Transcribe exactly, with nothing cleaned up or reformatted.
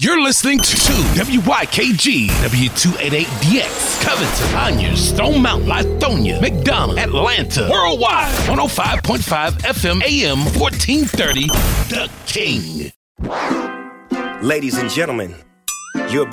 You're listening to W Y K G, W two eighty-eight D X, Covington, Conyers, Stone Mountain, Lithonia, McDonough, Atlanta, Worldwide, one oh five point five F M, A M, fourteen thirty, The King. Ladies and gentlemen, you're about